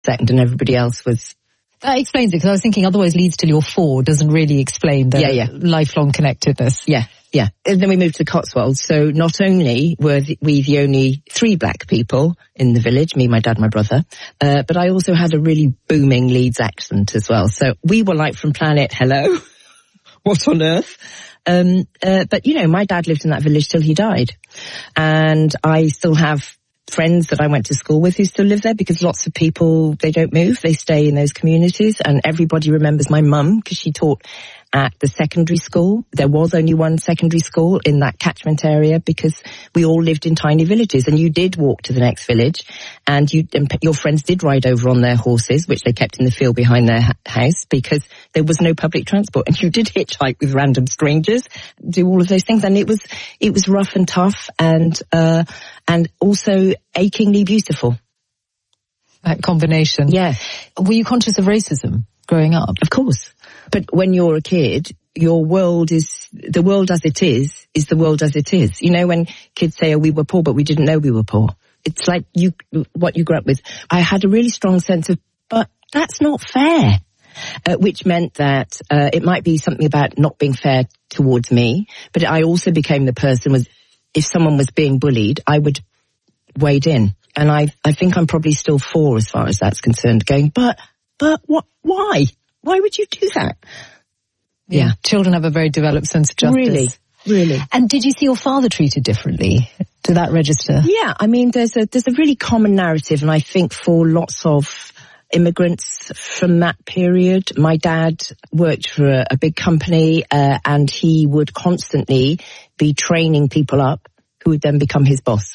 second and everybody else was... That explains it, because I was thinking otherwise Leeds till you're 4 doesn't really explain the lifelong connectedness. Yeah. And then we moved to the Cotswolds, so not only were we the only 3 black people in the village, me, my dad, my brother, but I also had a really booming Leeds accent as well. So we were like from planet hello, what on earth? But, you know, my dad lived in that village till he died. And I still have friends that I went to school with who still live there, because lots of people, they don't move, they stay in those communities. And everybody remembers my mum, because she taught at the secondary school. There was only one secondary school in that catchment area, because we all lived in tiny villages, and you did walk to the next village, and your friends did ride over on their horses, which they kept in the field behind their house, because there was no public transport, and you did hitchhike with random strangers, do all of those things. And it was rough and tough, and also achingly beautiful. That combination. Yeah. Were you conscious of racism growing up? Of course. But when you're a kid, your world is, the world as it is the world as it is. You know, when kids say, oh, we were poor, but we didn't know we were poor. It's like what you grew up with. I had a really strong sense of, but that's not fair. Which meant that it might be something about not being fair towards me, but I also became the person if someone was being bullied, I would wade in. And I think I'm probably still 4 as far as that's concerned, going, but what, why? Why would you do that? Yeah. Children have a very developed sense of justice. Really. And did you see your father treated differently? Did that register? Yeah, I mean, there's a really common narrative, and I think for lots of immigrants from that period, my dad worked for a big company, and he would constantly be training people up who would then become his boss.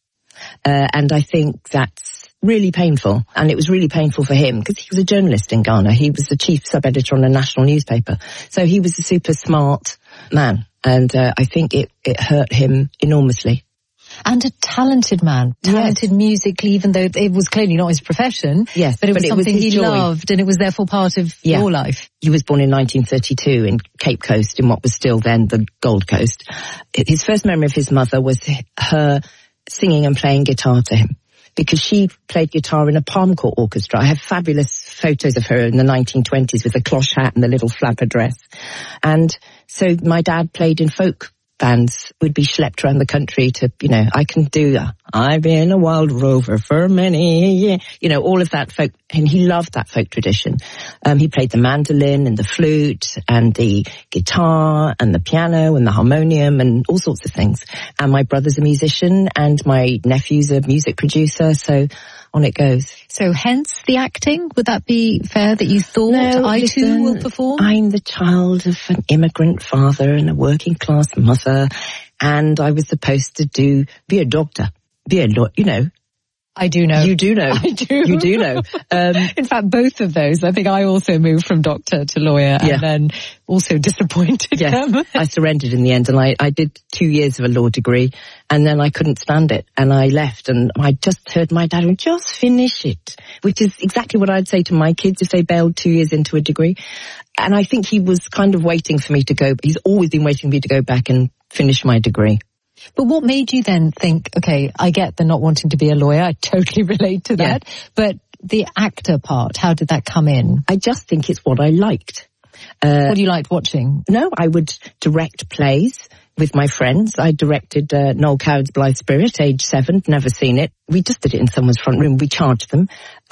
And I think that's really painful. And it was really painful for him, because he was a journalist in Ghana. He was the chief sub-editor on a national newspaper. So he was a super smart man. And I think it hurt him enormously. And a talented man, talented musically, even though it was clearly not his profession. Yes, but it was something he loved, and it was therefore part of your life. He was born in 1932 in Cape Coast, in what was still then the Gold Coast. His first memory of his mother was her singing and playing guitar to him, because she played guitar in a palm court orchestra. I have fabulous photos of her in the 1920s with the cloche hat and the little flapper dress. And so my dad played in folk bands, would be schlepped around the country to, you know, I can do that. I've been a wild rover for many years. You know, all of that folk, and he loved that folk tradition. He played the mandolin and the flute and the guitar and the piano and the harmonium and all sorts of things. And my brother's a musician and my nephew's a music producer, so on it goes. So hence the acting? Would that be fair, that you thought I too will perform? I'm the child of an immigrant father and a working class mother, and I was supposed to be a doctor, be a lawyer, you know. I do know. You do know. I do. You do know. In fact, both of those. I think I also moved from doctor to lawyer, and then also disappointed them. I surrendered in the end, and I did 2 years of a law degree, and then I couldn't stand it, and I left, and I just heard my dad, just finish it, which is exactly what I'd say to my kids if they bailed 2 years into a degree. And I think he was kind of waiting for me to go, he's always been waiting for me to go back and finish my degree. But what made you then think, okay, I get the not wanting to be a lawyer, I totally relate to that, but the actor part, how did that come in? I just think it's what I liked. What you liked watching? No, I would direct plays with my friends. I directed Noel Coward's Blithe Spirit, age 7, never seen it. We just did it in someone's front room, we charged them,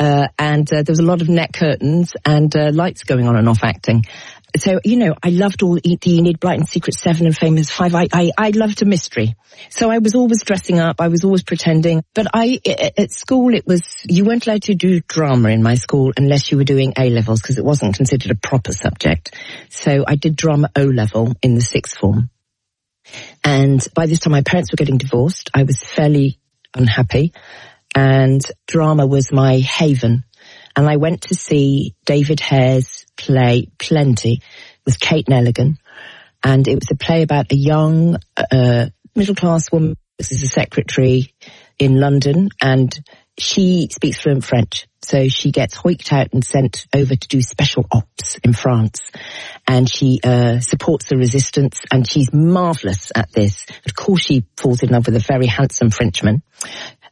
and there was a lot of net curtains and lights going on and off acting. So, you know, I loved all the Enid Blyton Secret 7 and Famous 5. I loved a mystery. So I was always dressing up. I was always pretending. But at school, you weren't allowed to do drama in my school unless you were doing A-levels, because it wasn't considered a proper subject. So I did drama O-level in the 6th form. And by this time, my parents were getting divorced. I was fairly unhappy. And drama was my haven. And I went to see David Hare's play Plenty with Kate Nelligan. And it was a play about a young middle-class woman who is a secretary in London, and she speaks fluent French. So she gets hoiked out and sent over to do special ops in France. And she supports the resistance, and she's marvellous at this. Of course, she falls in love with a very handsome Frenchman.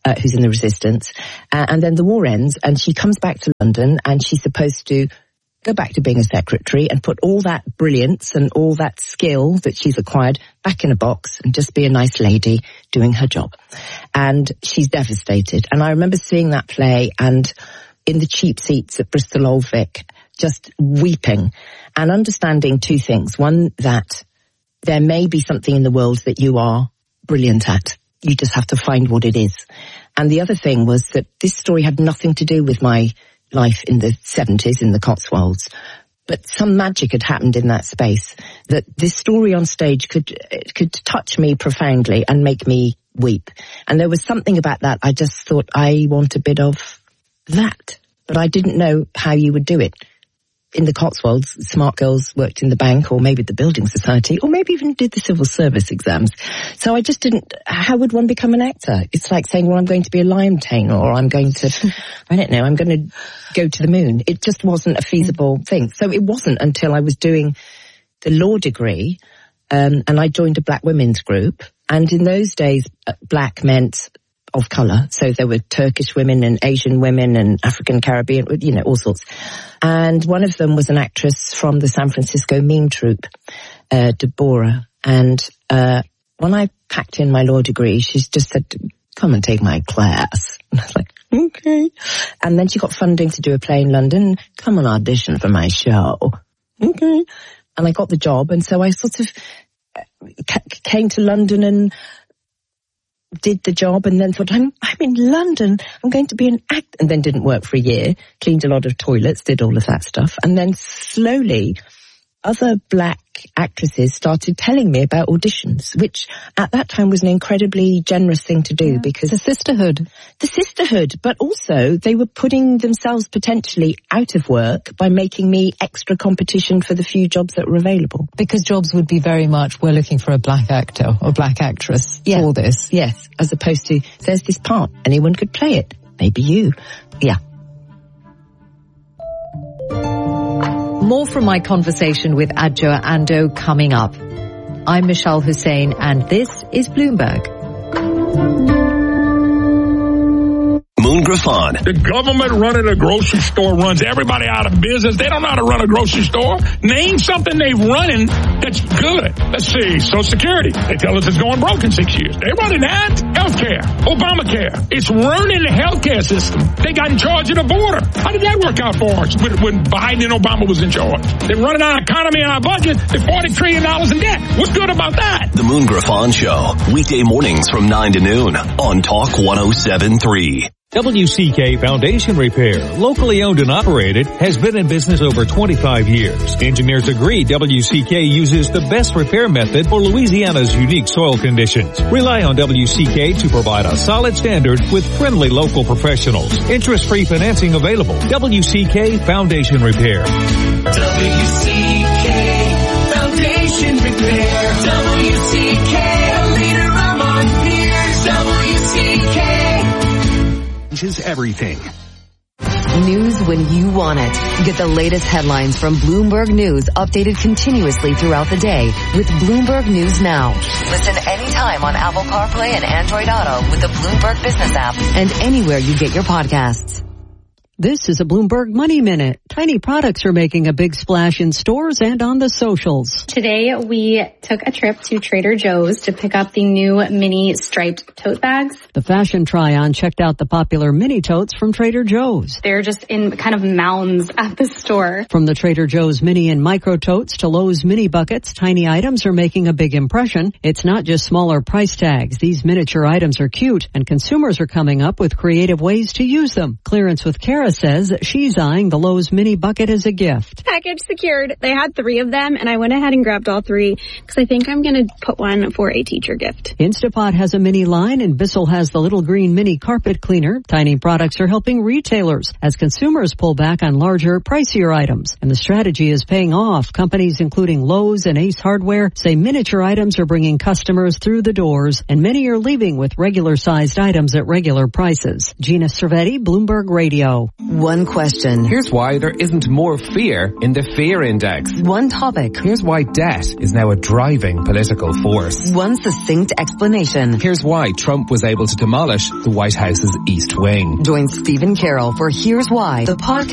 who's in the resistance. And then the war ends and she comes back to London and she's supposed to go back to being a secretary and put all that brilliance and all that skill that she's acquired back in a box and just be a nice lady doing her job. And she's devastated. And I remember seeing that play and in the cheap seats at Bristol Old Vic, just weeping and understanding two things. One, that there may be something in the world that you are brilliant at. You just have to find what it is. And the other thing was that this story had nothing to do with my life in the 70s in the Cotswolds. But some magic had happened in that space that this story on stage could touch me profoundly and make me weep. And there was something about that. I just thought, I want a bit of that. But I didn't know how you would do it. In the Cotswolds, smart girls worked in the bank or maybe the building society or maybe even did the civil service exams. So I just didn't, how would one become an actor? It's like saying, well, I'm going to be a lion tamer or I'm going to, I don't know, I'm going to go to the moon. It just wasn't a feasible thing. So it wasn't until I was doing the law degree and I joined a black women's group. And in those days, black meant of colour. So there were Turkish women and Asian women and African Caribbean, you know, all sorts. And one of them was an actress from the San Francisco meme troupe, Deborah. And when I packed in my law degree, she just said, come and take my class. And I was like, okay. And then she got funding to do a play in London. Come and audition for my show. Okay. And I got the job. And so I sort of came to London and did the job and then thought, I'm in London, I'm going to be an actor, and then didn't work for a year, cleaned a lot of toilets, did all of that stuff. And then slowly other black actresses started telling me about auditions, which at that time was an incredibly generous thing to do because the sisterhood, but also they were putting themselves potentially out of work by making me extra competition for the few jobs that were available. Because jobs would be very much, we're looking for a black actor or black actress for this. Yes, as opposed to, there's this part, anyone could play it. Maybe you. Yeah. More from my conversation with Adjoa Andoh coming up. I'm Michelle Hussein and this is Bloomberg. Moon Griffon. The government running a grocery store runs everybody out of business. They don't know how to run a grocery store. Name something they've running that's good. Let's see. Social Security. They tell us it's going broke in 6 years. They running that. Healthcare. Obamacare. It's ruining the healthcare system. They got in charge of the border. How did that work out for us when Biden and Obama was in charge? They're running our economy and our budget. They're $40 trillion in debt. What's good about that? The Moon Griffon Show. Weekday mornings from 9 to noon on Talk 107.3. WCK Foundation Repair, locally owned and operated, has been in business over 25 years. Engineers agree WCK uses the best repair method for Louisiana's unique soil conditions. Rely on WCK to provide a solid standard with friendly local professionals. Interest-free financing available. WCK Foundation Repair. WCK Foundation Repair. WCK, a leader among peers. WCK is everything. News when you want it. Get the latest headlines from Bloomberg News updated continuously throughout the day with Bloomberg News Now. Listen anytime on Apple CarPlay and Android Auto with the Bloomberg Business app and anywhere you get your podcasts. This is a Bloomberg Money Minute. Tiny products are making a big splash in stores and on the socials. Today, we took a trip to Trader Joe's to pick up the new mini striped tote bags. The Fashion Try-On checked out the popular mini totes from Trader Joe's. They're just in kind of mounds at the store. From the Trader Joe's mini and micro totes to Lowe's mini buckets, tiny items are making a big impression. It's not just smaller price tags. These miniature items are cute, and consumers are coming up with creative ways to use them. Clearance with Kara says she's eyeing the Lowe's mini bucket as a gift. Package secured. They had 3 of them, and I went ahead and grabbed all 3 because I think I'm going to put one for a teacher gift. Instapot has a mini line, and Bissell has the little green mini carpet cleaner. Tiny products are helping retailers as consumers pull back on larger, pricier items. And the strategy is paying off. Companies including Lowe's and Ace Hardware say miniature items are bringing customers through the doors, and many are leaving with regular-sized items at regular prices. Gina Cervetti, Bloomberg Radio. One question. Here's why there isn't more fear in the fear index. One topic. Here's why debt is now a driving political force. One succinct explanation. Here's why Trump was able to demolish the White House's East Wing. Join Stephen Carroll for Here's Why, the podcast